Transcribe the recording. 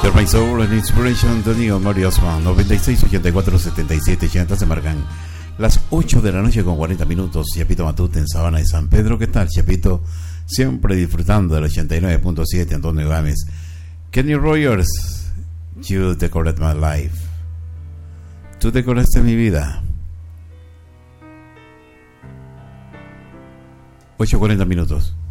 My Soul and Inspiration, Tony Mori Osman, 96 84 77 80. Se marcan las 8 de la noche con 40 minutos. Chapito Matute en Sabana de San Pedro. ¿Qué tal, Chapito? Siempre disfrutando del 89.7. Antonio Gámez. Kenny Rogers, You Decorate My Life. Tú decoraste mi vida. 8:40 minutos.